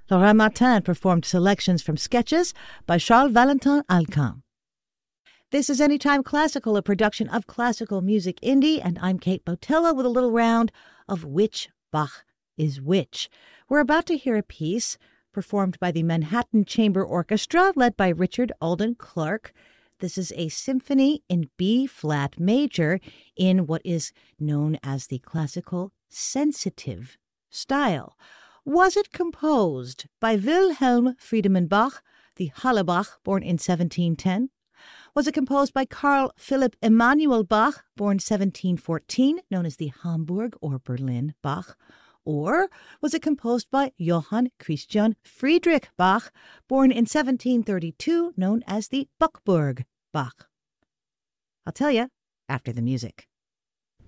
Laurent Martin performed selections from sketches by Charles Valentin Alcan. This is Anytime Classical, a production of Classical Music Indie, and I'm Kate Botella with a little round of Which Bach is Which. We're about to hear a piece performed by the Manhattan Chamber Orchestra, led by Richard Alden Clark. This is a symphony in B-flat major in what is known as the classical sensitive style. Was it composed by Wilhelm Friedemann Bach, the Halle Bach, born in 1710? Was it composed by Carl Philipp Emanuel Bach, born 1714, known as the Hamburg or Berlin Bach? Or was it composed by Johann Christian Friedrich Bach, born in 1732, known as the Buchberg Bach? I'll tell you after the music.